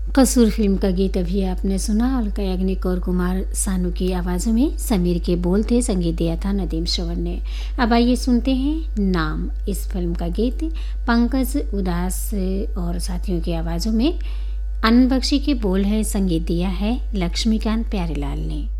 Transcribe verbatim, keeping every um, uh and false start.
कसूर फिल्म का गीत अभी आपने सुना। अलका याग्निक और कुमार सानू की आवाज़ों में। समीर के बोल थे, संगीत दिया था नदीम श्रवण ने। अब आइए सुनते हैं नाम, इस फिल्म का गीत पंकज उदास और साथियों की आवाज़ों में। आनंद बख्शी के बोल है, संगीत दिया है लक्ष्मीकांत प्यारेलाल ने।